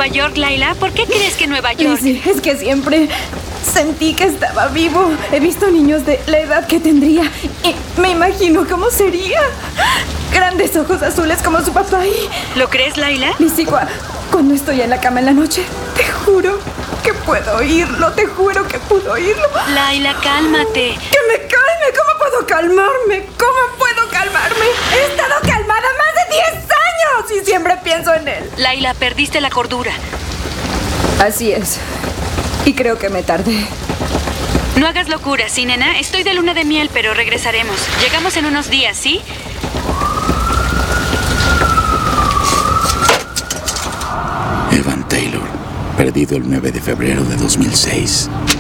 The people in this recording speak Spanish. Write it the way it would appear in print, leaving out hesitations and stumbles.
Nueva York, Layla? ¿Por qué crees que Nueva York? Sí, es que siempre sentí que estaba vivo. He visto niños de la edad que tendría y me imagino cómo sería. Grandes ojos azules como su papá y... ¿Lo crees, Layla? Lizzie, cuando estoy en la cama en la noche, te juro que puedo oírlo. Te juro que puedo oírlo. Layla, cálmate. ¡Que me calme! ¿Cómo puedo calmarme? ¿Cómo puedo calmarme? He estado calmada más de 10 años y siempre pienso en él. Layla, perdiste la cordura. Así es. Y creo que me tardé. No hagas locuras, ¿sí, nena? Estoy de luna de miel, pero regresaremos. Llegamos en unos días, ¿sí? Evan Taylor, perdido el 9 de febrero de 2006.